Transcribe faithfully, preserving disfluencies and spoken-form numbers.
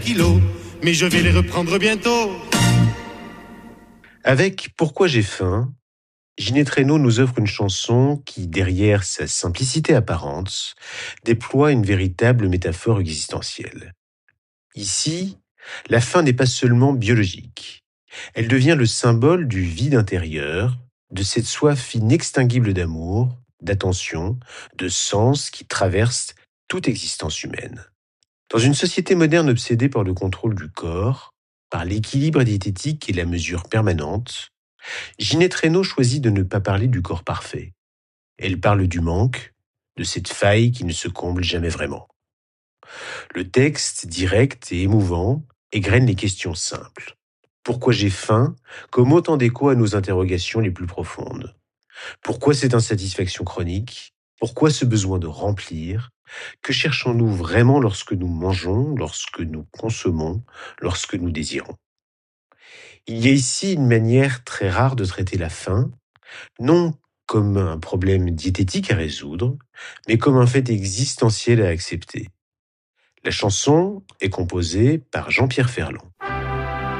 kilos, mais je vais les reprendre bientôt. Avec Pourquoi j'ai faim, Ginette Renaud nous offre une chanson qui, derrière sa simplicité apparente, déploie une véritable métaphore existentielle. Ici, la faim n'est pas seulement biologique. Elle devient le symbole du vide intérieur, de cette soif inextinguible d'amour, d'attention, de sens qui traverse toute existence humaine. Dans une société moderne obsédée par le contrôle du corps, par l'équilibre diététique et la mesure permanente, Ginette Renaud choisit de ne pas parler du corps parfait. Elle parle du manque, de cette faille qui ne se comble jamais vraiment. Le texte, direct et émouvant, égrène les questions simples. Pourquoi j'ai faim, comme autant d'écho à nos interrogations les plus profondes. Pourquoi cette insatisfaction chronique? Pourquoi ce besoin de remplir? Que cherchons-nous vraiment lorsque nous mangeons, lorsque nous consommons, lorsque nous désirons? Il y a ici une manière très rare de traiter la faim, non comme un problème diététique à résoudre, mais comme un fait existentiel à accepter. La chanson est composée par Jean-Pierre Ferland.